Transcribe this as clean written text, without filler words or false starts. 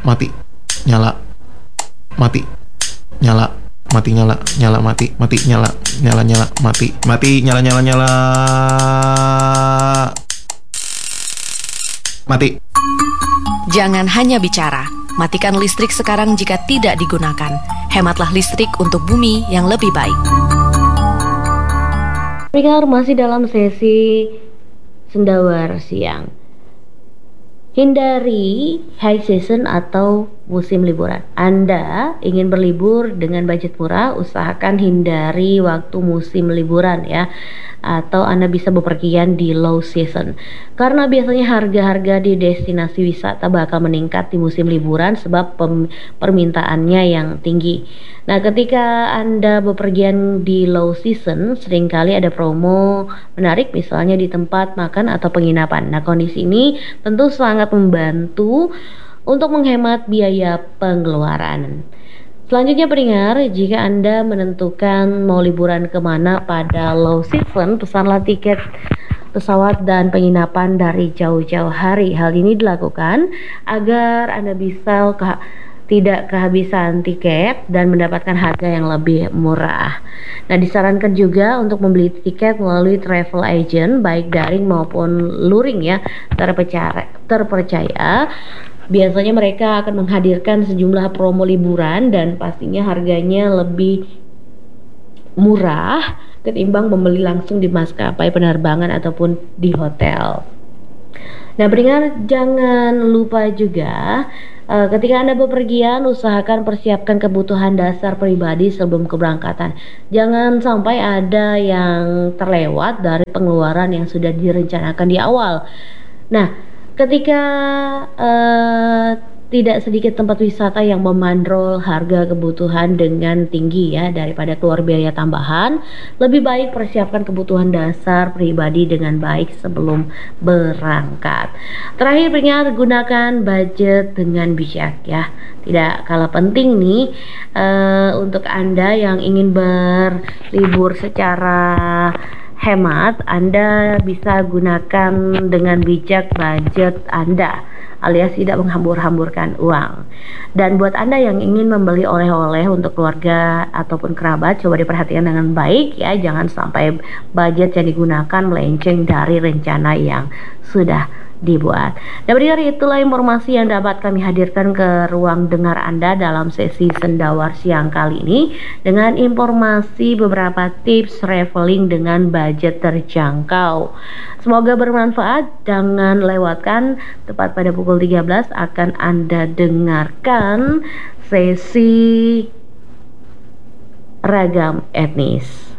mati, nyala, mati, nyala, mati, nyala, nyala, mati, mati, nyala, nyala, nyala, mati, mati, nyala, nyala, nyala, mati. Jangan hanya bicara, matikan listrik sekarang jika tidak digunakan. Hematlah listrik untuk bumi yang lebih baik. Mereka masih dalam sesi Sendawar Siang. Hindari high season atau musim liburan. Anda ingin berlibur dengan budget murah, usahakan hindari waktu musim liburan ya. Atau Anda bisa bepergian di low season. Karena biasanya harga-harga di destinasi wisata bakal meningkat di musim liburan sebab permintaannya yang tinggi. Nah, ketika Anda bepergian di low season, seringkali ada promo menarik misalnya di tempat makan atau penginapan. Nah, kondisi ini tentu sangat membantu untuk menghemat biaya pengeluaran. Selanjutnya pendengar, jika Anda menentukan mau liburan kemana pada low season, pesanlah tiket pesawat dan penginapan dari jauh-jauh hari. Hal ini dilakukan agar Anda bisa tidak kehabisan tiket dan mendapatkan harga yang lebih murah. Nah, disarankan juga untuk membeli tiket melalui travel agent baik daring maupun luring ya, terpercaya. Biasanya mereka akan menghadirkan sejumlah promo liburan dan pastinya harganya lebih murah ketimbang membeli langsung di maskapai penerbangan ataupun di hotel. Nah, pendengar, jangan lupa juga ketika Anda bepergian, usahakan persiapkan kebutuhan dasar pribadi sebelum keberangkatan. Jangan sampai ada yang terlewat dari pengeluaran yang sudah direncanakan di awal. Nah, ketika tidak sedikit tempat wisata yang memandrol harga kebutuhan dengan tinggi ya daripada keluar biaya tambahan, lebih baik persiapkan kebutuhan dasar pribadi dengan baik sebelum berangkat. Terakhir, pendengar, gunakan budget dengan bijak ya. Tidak kalah penting nih untuk Anda yang ingin berlibur secara hemat, Anda bisa gunakan dengan bijak budget Anda alias tidak menghambur-hamburkan uang. Dan buat Anda yang ingin membeli oleh-oleh untuk keluarga ataupun kerabat, coba diperhatikan dengan baik ya, jangan sampai budget yang digunakan melenceng dari rencana yang sudah dibuat. Dan dari itulah informasi yang dapat kami hadirkan ke ruang dengar Anda dalam sesi Sendawar Siang kali ini dengan informasi beberapa tips traveling dengan budget terjangkau. Semoga bermanfaat. Jangan lewatkan tepat pada pukul 13 akan Anda dengarkan sesi Ragam Etnis.